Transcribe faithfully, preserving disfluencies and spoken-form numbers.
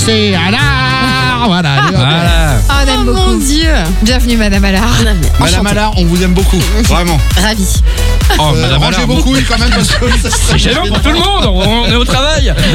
C'est Allard. Voilà. Voilà. Ah, on aime Oh beaucoup. mon Dieu. Bienvenue, Madame Allard. Madame Allard, on vous aime beaucoup. Vraiment. Ravi. Oh, Euh, Madame rangez Allard. vos couilles quand même parce que ça- C'est gênant pour tout le monde. On on est au travail.